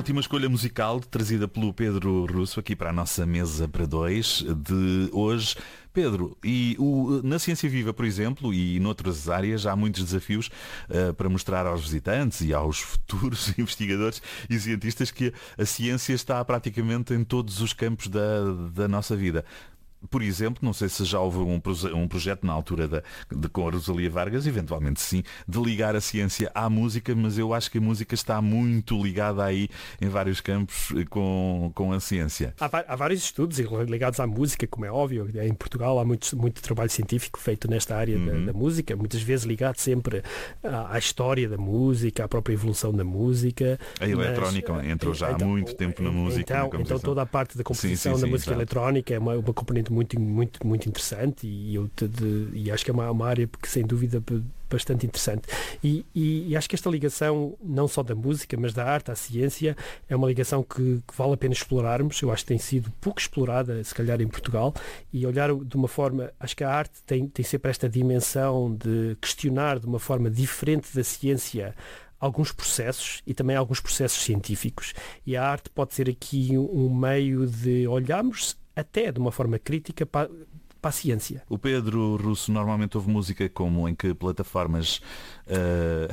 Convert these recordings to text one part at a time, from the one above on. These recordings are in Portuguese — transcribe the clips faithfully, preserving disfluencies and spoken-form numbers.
última escolha musical trazida pelo Pedro Russo aqui para a nossa mesa para dois de hoje. Pedro, e o, na Ciência Viva, por exemplo, e noutras áreas, há muitos desafios uh, para mostrar aos visitantes e aos futuros investigadores e cientistas que a ciência está praticamente em todos os campos da, da nossa vida. Por exemplo, não sei se já houve um, proje- um projeto na altura da, de, com a Rosalia Vargas, eventualmente sim, de ligar a ciência à música, mas eu acho que a música está muito ligada aí em vários campos com, com a ciência. Há, há vários estudos ligados à música, como é óbvio. Em Portugal há muito, muito trabalho científico feito nesta área uhum. da, da música, muitas vezes ligado sempre à, à história da música, à própria evolução da música. A eletrónica mas, entrou já então, há muito tempo na música. Então, na então toda a parte da composição sim, sim, da sim, música exato. eletrónica é uma, uma componente muito, muito, muito interessante e, eu te, de, e acho que é uma, uma área que sem dúvida bastante interessante e, e, e acho que esta ligação não só da música mas da arte à ciência é uma ligação que, que vale a pena explorarmos. Eu acho que tem sido pouco explorada se calhar em Portugal e olhar de uma forma, acho que a arte tem, tem sempre esta dimensão de questionar de uma forma diferente da ciência alguns processos e também alguns processos científicos e a arte pode ser aqui um meio de olharmos até de uma forma crítica para, para a ciência. O Pedro Russo normalmente ouve música como em que plataformas? Uh...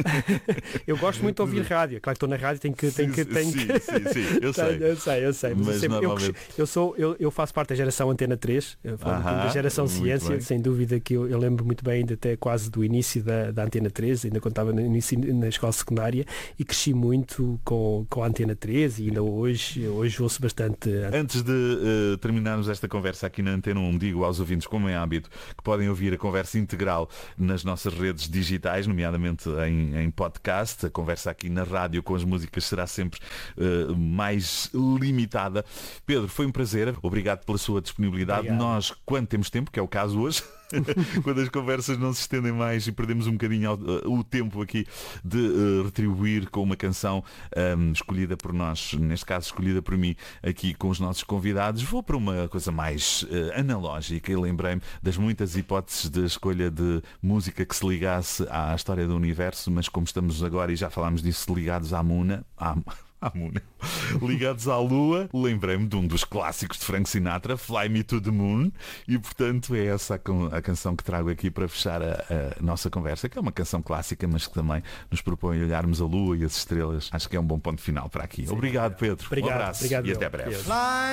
Eu gosto muito de ouvir rádio. Claro que estou na rádio, tenho que... Tenho que, tenho sim, que... sim, sim, eu sei. eu sei, eu sei. Mas, mas eu, sempre, normalmente... eu, eu, sou, eu, eu faço parte da geração Antena três, eu falo uh-huh, da geração Ciência, bem. Sem dúvida que eu, eu lembro muito bem ainda até quase do início da, da Antena três, ainda quando estava no início, na escola secundária e cresci muito com, com a Antena três e ainda hoje, hoje ouço bastante. Antes de uh, terminarmos esta conversa aqui na Antena um, digo aos ouvintes, como é hábito, que podem ouvir a conversa integral nas nossas redes digitais, nomeadamente em, em podcast. A conversa aqui na rádio com as músicas será sempre uh, mais limitada. Pedro, foi um prazer. Obrigado pela sua disponibilidade. Obrigado. Nós, quando temos tempo, que é o caso hoje, quando as conversas não se estendem mais e perdemos um bocadinho o, o tempo aqui de uh, retribuir com uma canção um, escolhida por nós, neste caso escolhida por mim, aqui com os nossos convidados, vou para uma coisa mais uh, analógica e lembrei-me das muitas hipóteses de escolha de música que se ligasse à história do universo, mas como estamos agora e já falámos disso, ligados à Muna, à... à Muna, ligados à Lua, lembrei-me de um dos clássicos de Frank Sinatra, Fly Me to the Moon, e portanto é essa a, a canção que trago aqui para fechar a, a nossa conversa, que é uma canção clássica, mas que também nos propõe olharmos a Lua e as estrelas. Acho que é um bom ponto final para aqui. Sim, obrigado, Pedro. Obrigado, um abraço obrigado, e até breve.